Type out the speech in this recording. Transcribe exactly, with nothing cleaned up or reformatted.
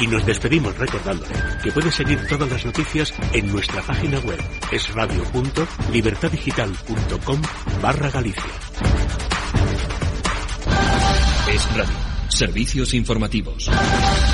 Y nos despedimos recordándole que puede seguir todas las noticias en nuestra página web esradio punto libertadigital punto com barra Galicia. Es Radio. Servicios informativos.